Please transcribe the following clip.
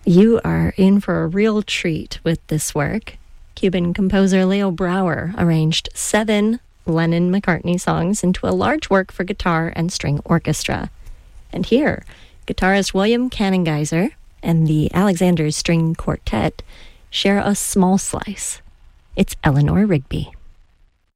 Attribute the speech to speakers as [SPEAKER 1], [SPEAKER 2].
[SPEAKER 1] You are in for a real treat with this work. Cuban composer Leo Brouwer arranged 7 Lennon-McCartney songs into a large work for guitar and string orchestra. And here, guitarist William Cannengeiser and the Alexander String Quartet share a small slice. It's Eleanor Rigby.